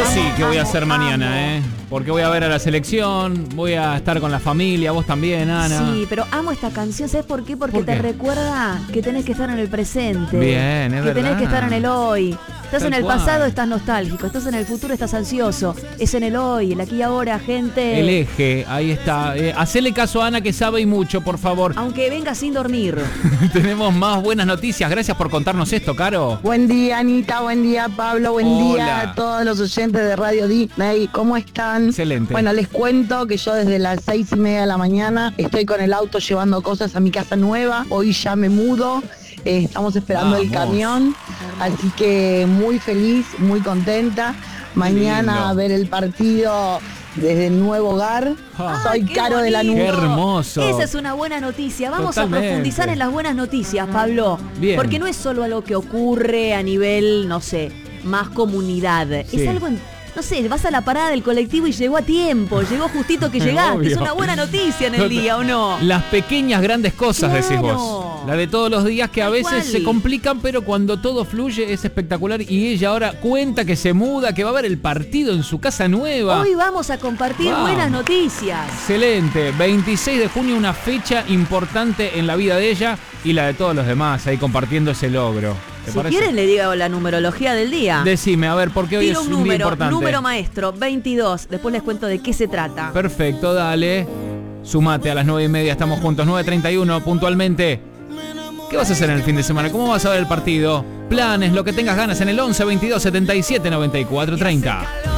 sí que voy a hacer mañana, porque voy a ver a la selección, voy a estar con la familia, vos también, Ana. Sí, pero amo esta canción, ¿sabes por qué? Porque te recuerda que tenés que estar en el presente. Bien, es verdad. Que tenés que estar en el hoy. Estás Tal en el cual. pasado, estás nostálgico. Estás en el futuro, estás ansioso. Es en el hoy, el aquí y ahora, gente. El eje, ahí está. Hacele caso a Ana que sabe y mucho, por favor. Aunque venga sin dormir. Tenemos más buenas noticias. Gracias por contarnos esto, Caro. Buen día, Anita, buen día, Pablo, buen Hola. día a todos los oyentes de Radio Disney. ¿Cómo están? Excelente. Bueno, les cuento que yo desde las 6:30 de la mañana estoy con el auto llevando cosas a mi casa nueva. Hoy ya me mudo. Estamos esperando el camión, así que muy feliz, muy contenta. Mañana Lindo. a ver el partido desde el nuevo hogar. Soy qué Caro de la bonito. Qué Nube. hermoso. Esa es una buena noticia. Vamos Totalmente. a profundizar en las buenas noticias, Pablo. Bien. Porque no es solo algo que ocurre a nivel, no sé, más comunidad. Sí. Es algo, no sé, vas a la parada del colectivo y llegó a tiempo, llegó justito que llegaste. Obvio. Es una buena noticia en el día, ¿o no? Las pequeñas grandes cosas, Claro. decís vos. La de todos los días que a Tal veces cual. se complican, pero cuando todo fluye es espectacular. Y ella ahora cuenta que se muda, que va a ver el partido en su casa nueva. Hoy vamos a compartir Vamos. buenas noticias. Excelente. 26 de junio, una fecha importante en la vida de ella y la de todos los demás, ahí compartiendo ese logro. ¿Te Si parece? quieren le digo la numerología del día. Decime, a ver, porque hoy Tiro es un un día número, importante. número maestro, 22. Después les cuento de qué se trata. Perfecto, dale. Sumate a las 9:30, estamos juntos, 9:31 puntualmente. ¿Qué vas a hacer en el fin de semana? ¿Cómo vas a ver el partido? Planes, lo que tengas ganas en el 11 22 77 94 30.